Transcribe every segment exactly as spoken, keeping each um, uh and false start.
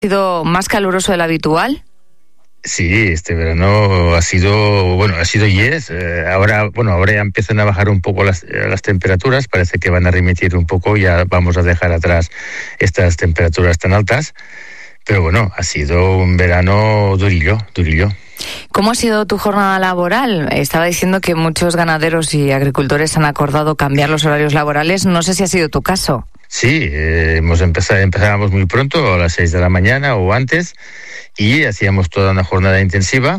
¿Ha sido más caluroso del habitual? Sí, este verano ha sido, bueno, ha sido yes. Eh, ahora, bueno, ahora ya empiezan a bajar un poco las, las temperaturas. Parece que van a remitir un poco. Ya vamos a dejar atrás estas temperaturas tan altas. Pero bueno, ha sido un verano durillo, durillo. ¿Cómo ha sido tu jornada laboral? Estaba diciendo que muchos ganaderos y agricultores han acordado cambiar los horarios laborales. No sé si ha sido tu caso. Sí, eh, hemos empezado, empezábamos muy pronto, a las seis de la mañana o antes, y hacíamos toda una jornada intensiva.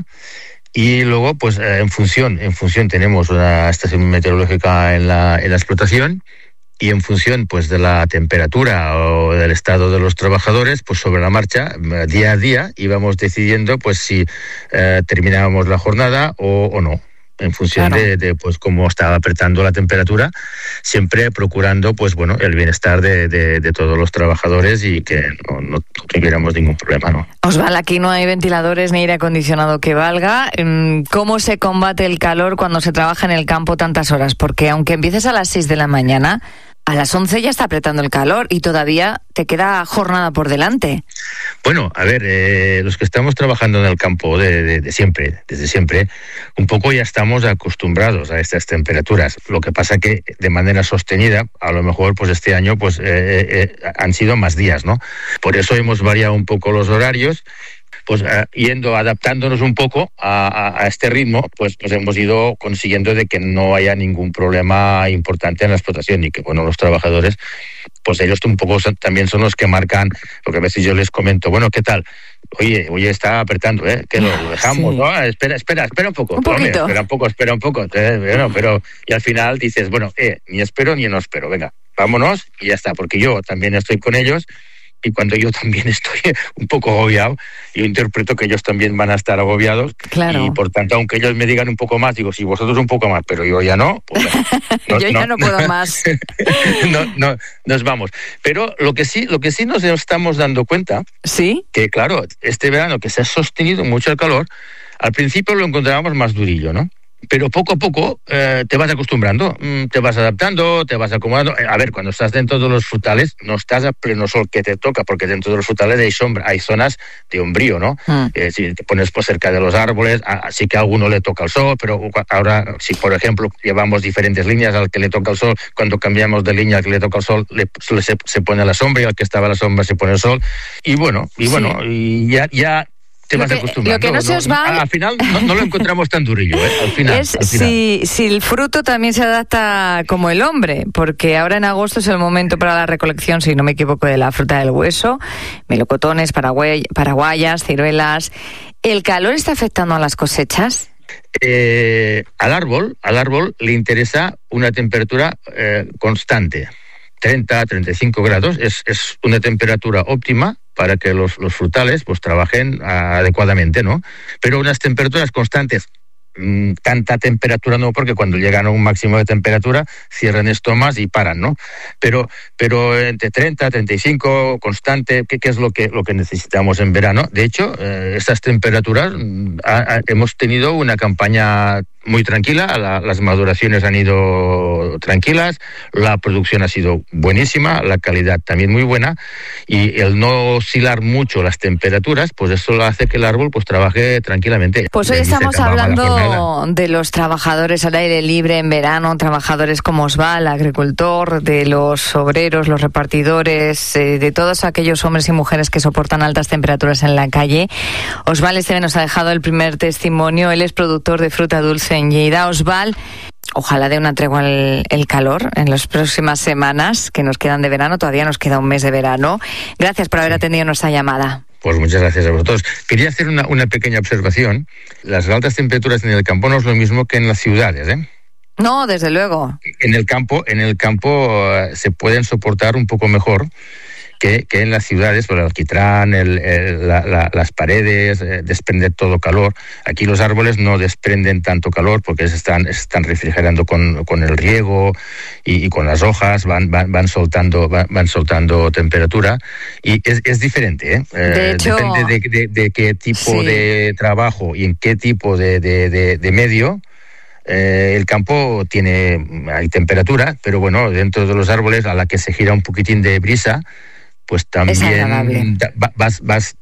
Y luego, pues eh, en función, en función tenemos una estación meteorológica en la, en la explotación, y en función, pues, de la temperatura o del estado de los trabajadores, pues sobre la marcha, día a día, íbamos decidiendo, pues, si eh, terminábamos la jornada o, o no. En función claro. de, de pues cómo estaba apretando la temperatura, siempre procurando pues bueno el bienestar de, de, de todos los trabajadores y que no, no tuviéramos ningún problema, ¿no? Osval, aquí no hay ventiladores ni aire acondicionado que valga. ¿Cómo se combate el calor cuando se trabaja en el campo tantas horas? Porque aunque empieces a las seis de la mañana, a las once ya está apretando el calor y todavía te queda jornada por delante. Bueno, a ver, eh, los que estamos trabajando en el campo de, de, de siempre, desde siempre, un poco ya estamos acostumbrados a estas temperaturas. Lo que pasa que de manera sostenida, a lo mejor pues este año pues eh, eh, han sido más días, ¿no? Por eso hemos variado un poco los horarios. Pues uh, yendo, adaptándonos un poco a, a, a este ritmo, pues, pues hemos ido consiguiendo de que no haya ningún problema importante en la explotación y que, bueno, los trabajadores, pues ellos un poco son, también son los que marcan, porque a veces yo les comento, bueno, ¿qué tal? Oye, oye, está apretando, ¿eh? Que lo, lo dejamos, sí. ¿no? Espera, espera, espera un poco. Un poquito. Mira, espera un poco, espera un poco. Eh, bueno, pero, y al final dices, bueno, eh, ni espero ni no espero, venga, vámonos y ya está, porque yo también estoy con ellos. Y cuando yo también estoy un poco agobiado, yo interpreto que ellos también van a estar agobiados. Claro. Y por tanto, aunque ellos me digan un poco más, digo, si vosotros un poco más, pero yo ya no. Pues, no yo no, ya no puedo más. no, no, nos vamos. Pero lo que sí, lo que sí nos estamos dando cuenta, ¿sí? Que claro, este verano que se ha sostenido mucho el calor, al principio lo encontrábamos más durillo, ¿no? Pero poco a poco eh, te vas acostumbrando, te vas adaptando, te vas acomodando. A ver, cuando estás dentro de los frutales, no estás a pleno sol que te toca, porque dentro de los frutales hay sombra, hay zonas de umbrío, ¿no? Mm. Eh, si te pones por cerca de los árboles, así que a alguno le toca el sol, pero ahora, si por ejemplo llevamos diferentes líneas, al que le toca el sol, cuando cambiamos de línea al que le toca el sol, le, se, se pone la sombra, y al que estaba a la sombra se pone el sol. Y bueno, y bueno, sí. y ya... ya te vas acostumbrando. Lo que no se os va... Al final no, no lo encontramos tan durillo, ¿eh? Al final. Es al final. Si, si el fruto también se adapta como el hombre, porque ahora en agosto es el momento para la recolección, si no me equivoco, de la fruta del hueso, melocotones, paraguay, paraguayas, ciruelas. ¿El calor está afectando a las cosechas? Eh, al árbol, al árbol le interesa una temperatura eh, constante. treinta, treinta y cinco grados es, es una temperatura óptima para que los, los frutales pues trabajen adecuadamente, ¿no? Pero unas temperaturas constantes, mmm, tanta temperatura no, porque cuando llegan a un máximo de temperatura cierran estomas y paran, ¿no? Pero, pero entre treinta, treinta y cinco, constante, ¿qué, qué es lo que, lo que necesitamos en verano? De hecho, eh, estas temperaturas, ha, ha, hemos tenido una campaña muy tranquila, la, las maduraciones han ido tranquilas, la producción ha sido buenísima, la calidad también muy buena, y el no oscilar mucho las temperaturas, pues eso hace que el árbol pues trabaje tranquilamente. Pues hoy estamos hablando de los trabajadores al aire libre en verano, trabajadores como Osval, agricultor, de los obreros, los repartidores, eh, de todos aquellos hombres y mujeres que soportan altas temperaturas en la calle. Osval Esteve nos ha dejado el primer testimonio, él es productor de fruta dulce en Lleida. Osval, ojalá dé una tregua el, el calor en las próximas semanas que nos quedan de verano, todavía nos queda un mes de verano. Gracias por haber atendido nuestra llamada. Pues muchas gracias a vosotros. Quería hacer una, una pequeña observación. Las altas temperaturas en el campo no es lo mismo que en las ciudades, ¿eh? No, desde luego. En el campo, en el campo uh, se pueden soportar un poco mejor que, que en las ciudades, por el alquitrán, el, el, la, la, las paredes, eh, desprende todo calor. Aquí los árboles no desprenden tanto calor porque se están, están refrigerando con, con el riego y, y con las hojas, van, van, van soltando, van, van soltando temperatura, y es, es diferente, ¿eh? De eh, hecho, depende de, de, de qué tipo sí. de trabajo y en qué tipo de, de, de, de medio. Eh, el campo tiene, hay temperatura, pero bueno, dentro de los árboles, a la que se gira un poquitín de brisa, pues también vas, vas